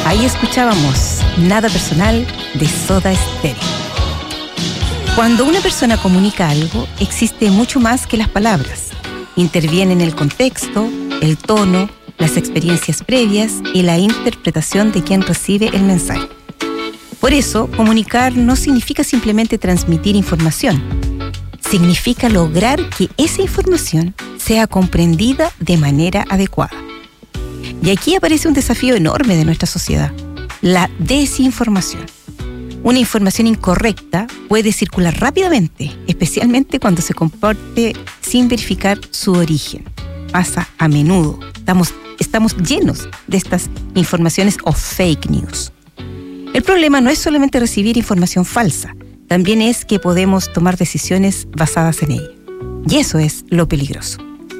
Ahí escuchábamos Nada Personal de Soda Stereo. Cuando una persona comunica algo, existe mucho más que las palabras. Intervienen el contexto, el tono, las experiencias previas y la interpretación de quien recibe el mensaje. Por eso, comunicar no significa simplemente transmitir información. Significa lograr que esa información sea comprendida de manera adecuada. Y aquí aparece un desafío enorme de nuestra sociedad: la desinformación. Una información incorrecta puede circular rápidamente, especialmente cuando se comparte sin verificar su origen. Pasa a menudo. Estamos llenos de estas informaciones o fake news. El problema no es solamente recibir información falsa, también es que podemos tomar decisiones basadas en ella. Y eso es lo peligroso.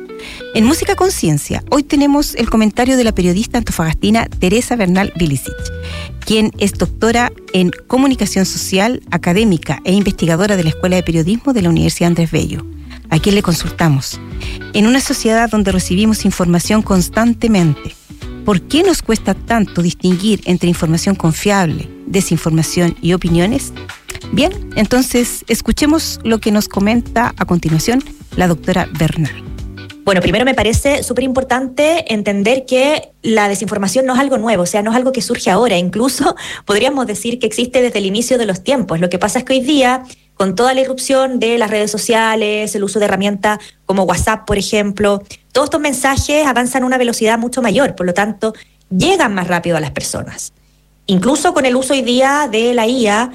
En Música Conciencia, hoy tenemos el comentario de la periodista antofagastina Teresa Bernal Vilicic, quien es doctora en Comunicación Social, académica e investigadora de la Escuela de Periodismo de la Universidad Andrés Bello. ¿A quién le consultamos? En una sociedad donde recibimos información constantemente, ¿por qué nos cuesta tanto distinguir entre información confiable, desinformación y opiniones? Bien, entonces escuchemos lo que nos comenta a continuación la doctora Bernal. Bueno, primero me parece súper importante entender que la desinformación no es algo nuevo, o sea, no es algo que surge ahora, incluso podríamos decir que existe desde el inicio de los tiempos. Lo que pasa es que hoy día, con toda la irrupción de las redes sociales, el uso de herramientas como WhatsApp, por ejemplo, todos estos mensajes avanzan a una velocidad mucho mayor, por lo tanto, llegan más rápido a las personas. Incluso con el uso hoy día de la IA,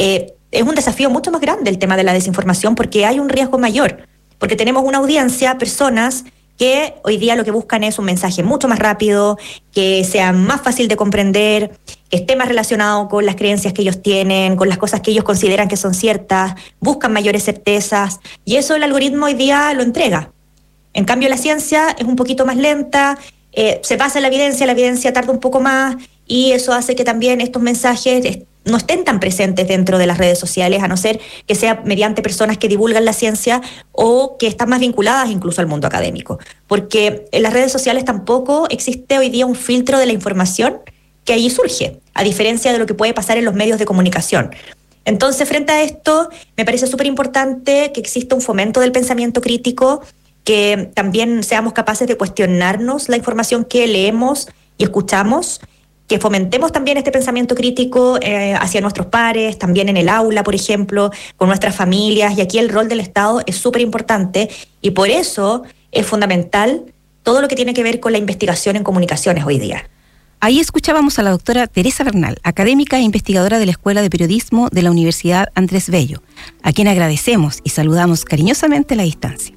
es un desafío mucho más grande el tema de la desinformación, porque hay un riesgo mayor. Porque tenemos una audiencia, personas que hoy día lo que buscan es un mensaje mucho más rápido, que sea más fácil de comprender, que esté más relacionado con las creencias que ellos tienen, con las cosas que ellos consideran que son ciertas, buscan mayores certezas, y eso el algoritmo hoy día lo entrega. En cambio, la ciencia es un poquito más lenta, se basa en la evidencia tarda un poco más, y eso hace que también estos mensajes no estén tan presentes dentro de las redes sociales, a no ser que sea mediante personas que divulgan la ciencia o que están más vinculadas incluso al mundo académico. Porque en las redes sociales tampoco existe hoy día un filtro de la información que allí surge, a diferencia de lo que puede pasar en los medios de comunicación. Entonces, frente a esto, me parece súper importante que exista un fomento del pensamiento crítico, que también seamos capaces de cuestionarnos la información que leemos y escuchamos, que fomentemos también este pensamiento crítico hacia nuestros pares, también en el aula, por ejemplo, con nuestras familias, y aquí el rol del Estado es súper importante, y por eso es fundamental todo lo que tiene que ver con la investigación en comunicaciones hoy día. Ahí escuchábamos a la doctora Teresa Bernal, académica e investigadora de la Escuela de Periodismo de la Universidad Andrés Bello, a quien agradecemos y saludamos cariñosamente a la distancia.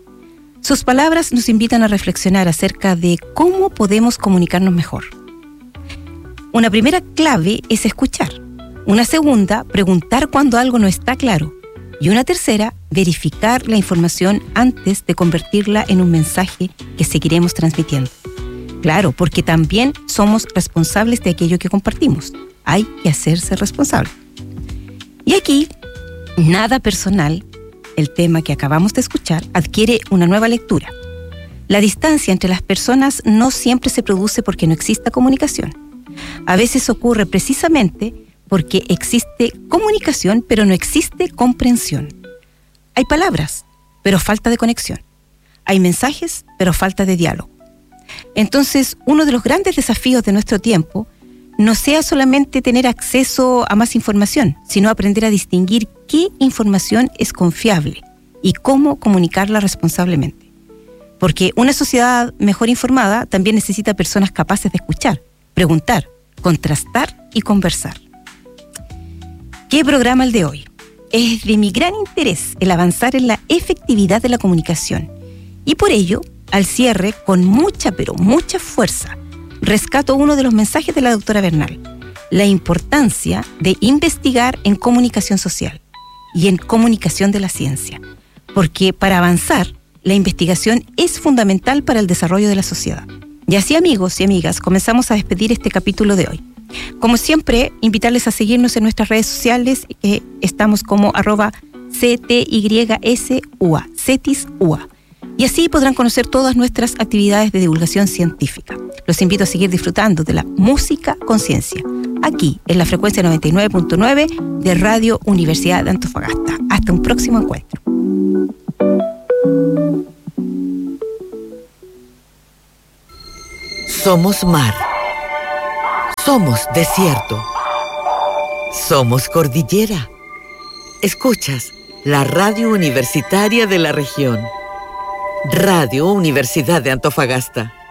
Sus palabras nos invitan a reflexionar acerca de cómo podemos comunicarnos mejor. Una primera clave es escuchar. Una segunda, preguntar cuando algo no está claro. Y una tercera, verificar la información antes de convertirla en un mensaje que seguiremos transmitiendo. Claro, porque también somos responsables de aquello que compartimos. Hay que hacerse responsable. Y aquí, Nada Personal, el tema que acabamos de escuchar, adquiere una nueva lectura. La distancia entre las personas no siempre se produce porque no exista comunicación. A veces ocurre precisamente porque existe comunicación, pero no existe comprensión. Hay palabras, pero falta de conexión. Hay mensajes, pero falta de diálogo. Entonces, uno de los grandes desafíos de nuestro tiempo no sea solamente tener acceso a más información, sino aprender a distinguir qué información es confiable y cómo comunicarla responsablemente. Porque una sociedad mejor informada también necesita personas capaces de escuchar, preguntar, contrastar y conversar. ¿Qué programa el de hoy? Es de mi gran interés el avanzar en la efectividad de la comunicación. Y por ello, al cierre, con mucha, pero mucha fuerza, rescato uno de los mensajes de la doctora Bernal: la importancia de investigar en comunicación social y en comunicación de la ciencia. Porque para avanzar, la investigación es fundamental para el desarrollo de la sociedad. Y así, amigos y amigas, comenzamos a despedir este capítulo de hoy. Como siempre, invitarles a seguirnos en nuestras redes sociales. Estamos como @CTYSUA, CETISUA. Y así podrán conocer todas nuestras actividades de divulgación científica. Los invito a seguir disfrutando de la música conciencia, aquí en la frecuencia 99.9 de Radio Universidad de Antofagasta. Hasta un próximo encuentro. Somos mar. Somos desierto. Somos cordillera. Escuchas la radio universitaria de la región. Radio Universidad de Antofagasta.